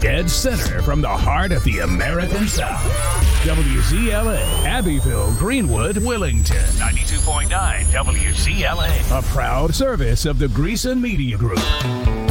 Dead center from the heart of the American South. WZLA, Abbeville, Greenwood, Willington. 92.9 WZLA. A proud service of the Greason Media Group.